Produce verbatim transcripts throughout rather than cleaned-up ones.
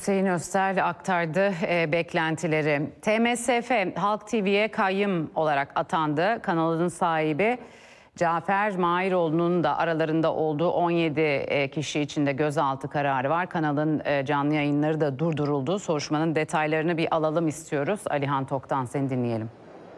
Hüseyin Öztel aktardı e, beklentileri. T M S F Halk T V'ye kayyum olarak atandı. Kanalının sahibi Cafer Mahiroğlu'nun da aralarında olduğu on yedi e, kişi için de gözaltı kararı var. Kanalın e, canlı yayınları da durduruldu. Soruşturmanın detaylarını bir alalım istiyoruz. Alihan Tok'tan seni dinleyelim.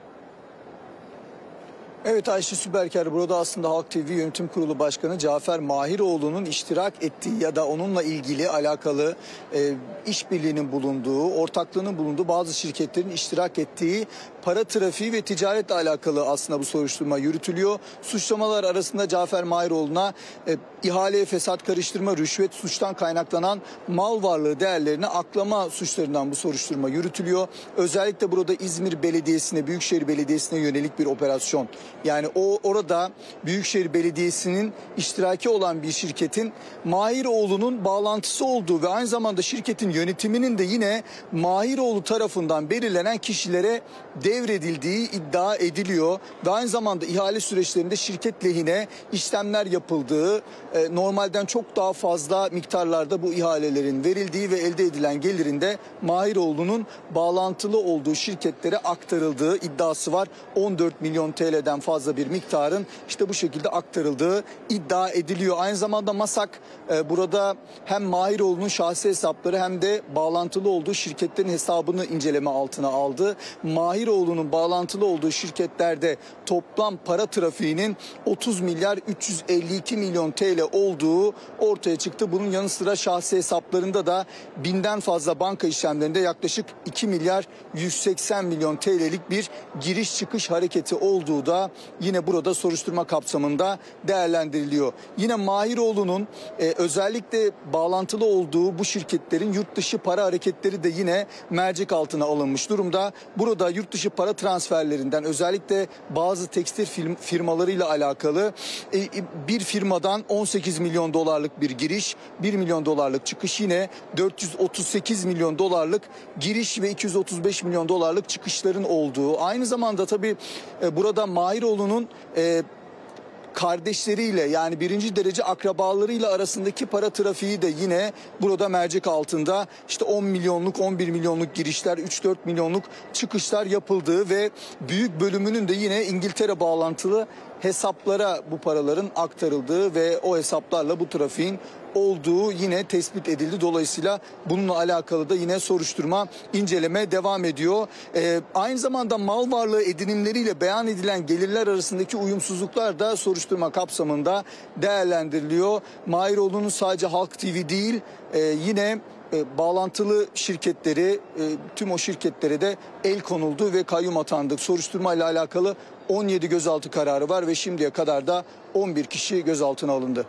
Evet Ayşe Süberker, burada aslında Halk T V Yönetim Kurulu Başkanı Cafer Mahiroğlu'nun iştirak ettiği ya da onunla ilgili alakalı e, işbirliğinin bulunduğu, ortaklığının bulunduğu bazı şirketlerin iştirak ettiği para trafiği ve ticaretle alakalı aslında bu soruşturma yürütülüyor. Suçlamalar arasında Cafer Mahiroğlu'na e, ihaleye fesat karıştırma, rüşvet, suçtan kaynaklanan mal varlığı değerlerini aklama suçlarından bu soruşturma yürütülüyor. Özellikle burada İzmir Belediyesi'ne, Büyükşehir Belediyesi'ne yönelik bir operasyon. Yani o orada Büyükşehir Belediyesi'nin iştiraki olan bir şirketin Mahiroğlu'nun bağlantısı olduğu ve aynı zamanda şirketin yönetiminin de yine Mahiroğlu tarafından belirlenen kişilere devredildiği iddia ediliyor. Ve aynı zamanda ihale süreçlerinde şirket lehine işlemler yapıldığı, e, normalden çok daha fazla miktarlarda bu ihalelerin verildiği ve elde edilen gelirin de Mahiroğlu'nun bağlantılı olduğu şirketlere aktarıldığı iddiası var. on dört milyon T L'den fazla bir miktarın işte bu şekilde aktarıldığı iddia ediliyor. Aynı zamanda MASAK e, burada hem Mahiroğlu'nun şahsi hesapları hem de bağlantılı olduğu şirketlerin hesabını inceleme altına aldı. Mahiroğlu'nun bağlantılı olduğu şirketlerde toplam para trafiğinin otuz milyar üç yüz elli iki milyon T L olduğu ortaya çıktı. Bunun yanı sıra şahsi hesaplarında da binden fazla banka işlemlerinde yaklaşık iki milyar yüz seksen milyon T L'lik bir giriş çıkış hareketi olduğu da yine burada soruşturma kapsamında değerlendiriliyor. Yine Mahiroğlu'nun e, özellikle bağlantılı olduğu bu şirketlerin yurt dışı para hareketleri de yine mercek altına alınmış durumda. Burada yurt dışı para transferlerinden özellikle bazı tekstil firm, firmalarıyla alakalı e, bir firmadan on sekiz milyon dolarlık bir giriş, bir milyon dolarlık çıkış, yine dört yüz otuz sekiz milyon dolarlık giriş ve iki yüz otuz beş milyon dolarlık çıkışların olduğu. Aynı zamanda tabii e, burada Mahiroğlu'nun e, kardeşleriyle, yani birinci derece akrabalarıyla arasındaki para trafiği de yine burada mercek altında. İşte on milyonluk, on bir milyonluk girişler, üç dört milyonluk çıkışlar yapıldığı ve büyük bölümünün de yine İngiltere bağlantılı hesaplara bu paraların aktarıldığı ve o hesaplarla bu trafiğin olduğu yine tespit edildi. Dolayısıyla bununla alakalı da yine soruşturma, inceleme devam ediyor. Ee, aynı zamanda mal varlığı edinimleriyle beyan edilen gelirler arasındaki uyumsuzluklar da soruşturma kapsamında değerlendiriliyor. Mahiroğlu'nun sadece Halk T V değil, e, yine e, bağlantılı şirketleri, e, tüm o şirketlere de el konuldu ve kayyum atandık. Soruşturmayla alakalı on yedi gözaltı kararı var ve şimdiye kadar da on bir kişi gözaltına alındı.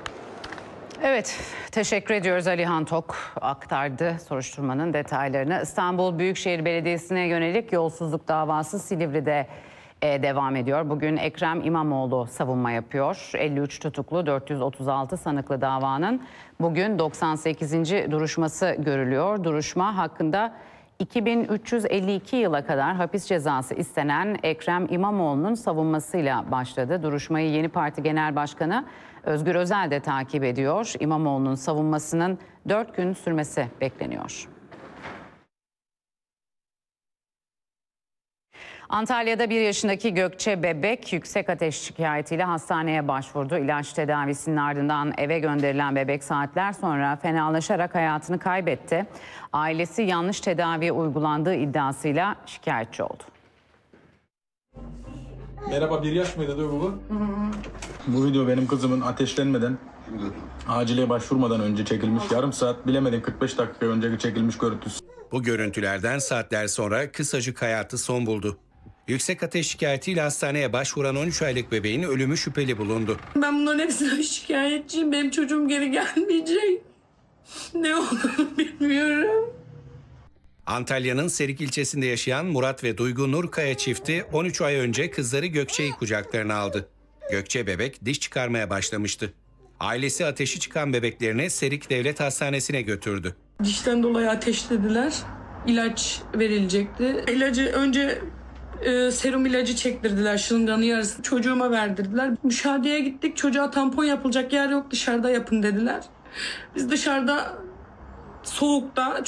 Evet, teşekkür ediyoruz. Alihan Tok aktardı soruşturmanın detaylarını. İstanbul Büyükşehir Belediyesi'ne yönelik yolsuzluk davası Silivri'de e, devam ediyor. Bugün Ekrem İmamoğlu savunma yapıyor. elli üç tutuklu, dört yüz otuz altı sanıklı davanın bugün doksan sekizinci duruşması görülüyor. Duruşma hakkında iki bin üç yüz elli iki yıla kadar hapis cezası istenen Ekrem İmamoğlu'nun savunmasıyla başladı. Duruşmayı Yeni Parti Genel Başkanı Özgür Özel de takip ediyor. İmamoğlu'nun savunmasının dört gün sürmesi bekleniyor. Antalya'da bir yaşındaki Gökçe bebek yüksek ateş şikayetiyle hastaneye başvurdu. İlaç tedavisinin ardından eve gönderilen bebek saatler sonra fenalaşarak hayatını kaybetti. Ailesi yanlış tedavi uygulandığı iddiasıyla şikayetçi oldu. Merhaba, bir yaş mıydı diyor bu? Bu video benim kızımın ateşlenmeden, acile başvurmadan önce çekilmiş, yarım saat bilemedim kırk beş dakika önce çekilmiş görüntüsü. Bu görüntülerden saatler sonra kısacık hayatı son buldu. Yüksek ateş şikayetiyle hastaneye başvuran on üç aylık bebeğin ölümü şüpheli bulundu. Ben bunların hepsine şikayetçiyim. Benim çocuğum geri gelmeyecek. Ne olduğunu bilmiyorum. Antalya'nın Serik ilçesinde yaşayan Murat ve Duygu Nurkaya çifti on üç ay önce kızları Gökçe'yi kucaklarına aldı. Gökçe bebek diş çıkarmaya başlamıştı. Ailesi ateşi çıkan bebeklerini Serik Devlet Hastanesi'ne götürdü. Dişten dolayı ateşlediler. İlaç verilecekti. İlacı önce e, serum ilacı çektirdiler, şırınganın yarısını çocuğuma verdirdiler. Müşahedeye gittik, çocuğa tampon yapılacak yer yok, dışarıda yapın dediler. Biz dışarıda soğukta